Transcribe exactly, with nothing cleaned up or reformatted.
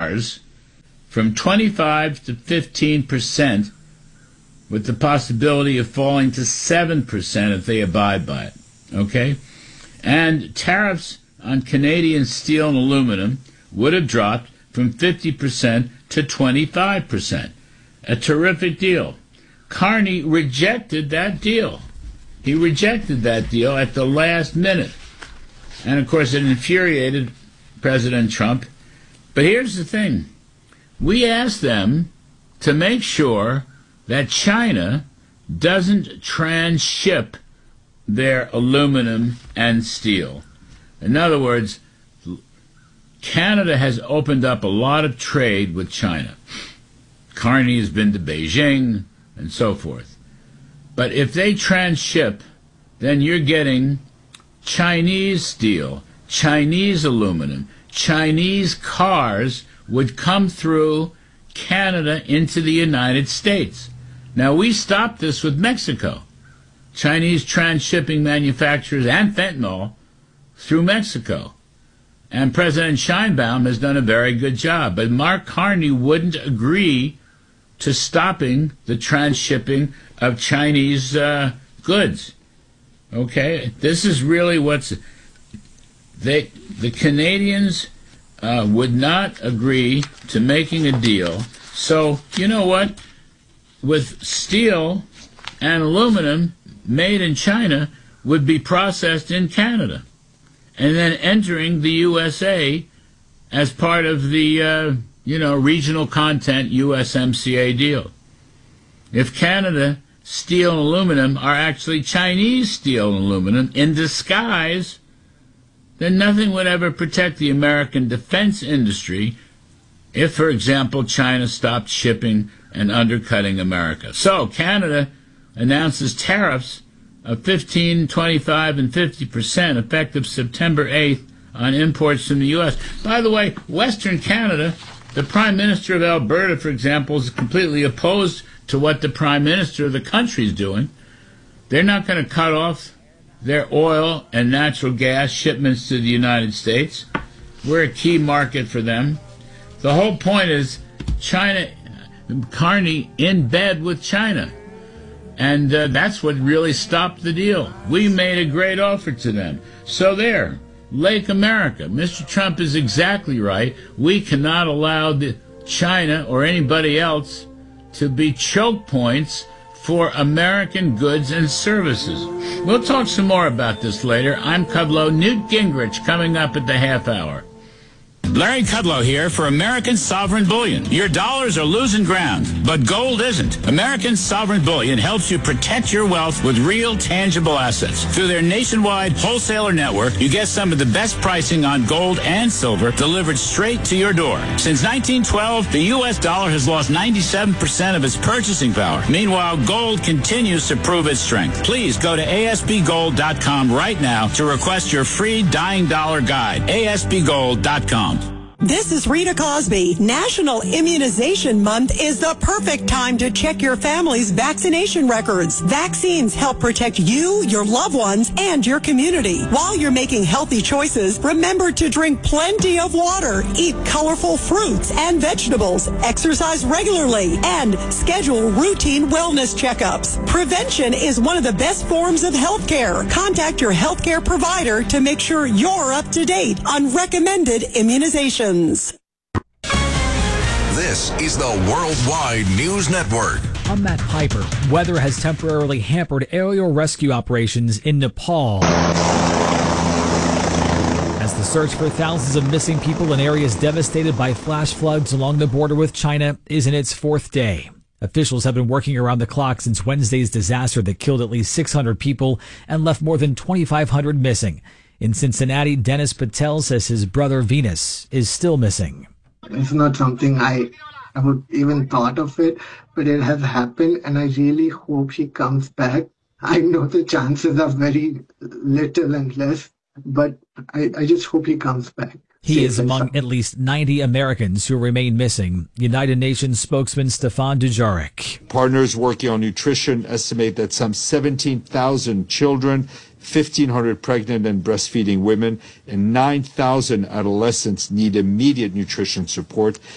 cars from twenty-five to fifteen percent, with the possibility of falling to seven percent if they abide by it. Okay? And tariffs on Canadian steel and aluminum would have dropped from fifty percent to twenty-five percent. A terrific deal. Carney rejected that deal. He rejected that deal at the last minute. And, of course, it infuriated President Trump. But here's the thing. We asked them to make sure that China doesn't transship their aluminum and steel. In other words, Canada has opened up a lot of trade with China. Carney has been to Beijing and so forth. But if they transship, then you're getting Chinese steel, Chinese aluminum, Chinese cars would come through Canada into the United States. Now, we stopped this with Mexico. Chinese transshipping manufacturers and fentanyl through Mexico. And President Sheinbaum has done a very good job. But Mark Carney wouldn't agree to stopping the transshipping of Chinese uh, goods. Okay? This is really what's... They, the Canadians uh, would not agree to making a deal. So, you know what? With steel and aluminum made in China would be processed in Canada and then entering the U S A as part of the, uh, you know, regional content U S M C A deal. If Canada steel and aluminum are actually Chinese steel and aluminum in disguise, then nothing would ever protect the American defense industry if, for example, China stopped shipping and undercutting America. So Canada announces tariffs of fifteen, twenty-five, and fifty percent effective September eighth on imports from the U S. By the way, Western Canada, the Prime Minister of Alberta, for example, is completely opposed to what the Prime Minister of the country is doing. They're not going to cut off their oil and natural gas shipments to the United States. We're a key market for them. The whole point is China, Carney in bed with China. And uh, that's what really stopped the deal. We made a great offer to them. So there, Lake America. Mister Trump is exactly right. We cannot allow the China or anybody else to be choke points for American goods and services. We'll talk some more about this later. I'm Kudlow. Newt Gingrich coming up at the half hour. Larry Kudlow here for American Sovereign Bullion. Your dollars are losing ground, but gold isn't. American Sovereign Bullion helps you protect your wealth with real, tangible assets. Through their nationwide wholesaler network, you get some of the best pricing on gold and silver delivered straight to your door. Since nineteen twelve, the U S dollar has lost ninety-seven percent of its purchasing power. Meanwhile, gold continues to prove its strength. Please go to A S B gold dot com right now to request your free Dying Dollar Guide. A S B gold dot com. This is Rita Cosby. National Immunization Month is the perfect time to check your family's vaccination records. Vaccines help protect you, your loved ones, and your community. While you're making healthy choices, remember to drink plenty of water, eat colorful fruits and vegetables, exercise regularly, and schedule routine wellness checkups. Prevention is one of the best forms of health care. Contact your healthcare provider to make sure you're up to date on recommended immunization. This is the Worldwide News Network. I'm Matt Piper. Weather has temporarily hampered aerial rescue operations in Nepal as the search for thousands of missing people in areas devastated by flash floods along the border with China is in its fourth day. Officials have been working around the clock since Wednesday's disaster that killed at least six hundred people and left more than twenty-five hundred missing. In Cincinnati, Dennis Patel says his brother Venus is still missing. It's not something I, I would even thought of it, but it has happened, and I really hope she comes back. I know the chances are very little and less, but I, I just hope he comes back. He is among at least ninety Americans who remain missing. United Nations spokesman Stefan Dujarric. Partners working on nutrition estimate that some seventeen thousand children, fifteen hundred pregnant and breastfeeding women, and nine thousand adolescents need immediate nutrition support.